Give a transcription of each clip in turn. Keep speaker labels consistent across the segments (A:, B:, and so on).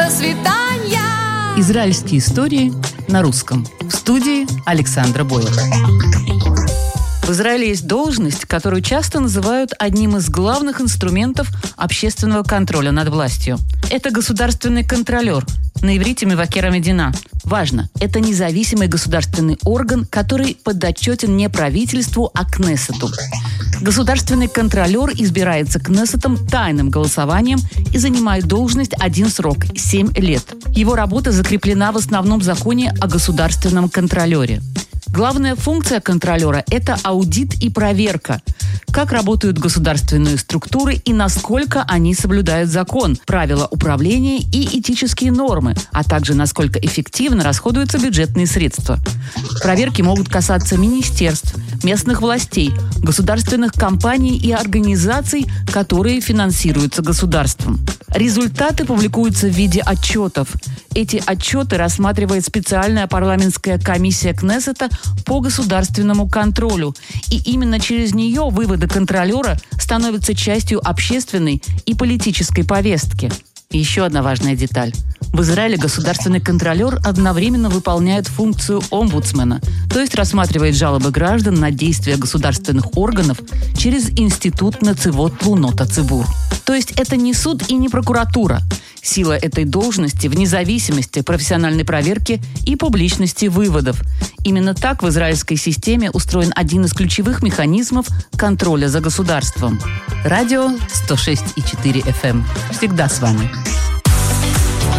A: до свидания.
B: Израильские истории на русском. В студии Александра Бойко. В Израиле есть должность, которую часто называют одним из главных инструментов общественного контроля над властью. Это государственный контролер, на иврите мевакер амедина. Важно, это независимый государственный орган, который подотчетен не правительству, а Кнессету. Государственный контролер избирается Кнессетом тайным голосованием и занимает должность один срок – 7 лет. Его работа закреплена в основном законе о государственном контролере. Главная функция контролера – это аудит и проверка. Как работают государственные структуры и насколько они соблюдают закон, правила управления и этические нормы, а также насколько эффективно расходуются бюджетные средства. Проверки могут касаться министерств, местных властей, государственных компаний и организаций, которые финансируются государством. Результаты публикуются в виде отчетов. Эти отчеты рассматривает специальная парламентская комиссия Кнессета по государственному контролю. И именно через нее выводы контролера становятся частью общественной и политической повестки. И еще одна важная деталь. В Израиле государственный контролер одновременно выполняет функцию омбудсмена, то есть рассматривает жалобы граждан на действия государственных органов через институт Нецивот Тлунот ха-Цибур. То есть это не суд и не прокуратура. Сила этой должности в независимости, профессиональной проверки и публичности выводов. Именно так в израильской системе устроен один из ключевых механизмов контроля за государством. Радио 106,4 FM. Всегда с вами.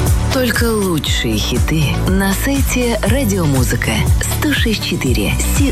C: Только лучшие хиты на сайте Радиомузыка 106.4.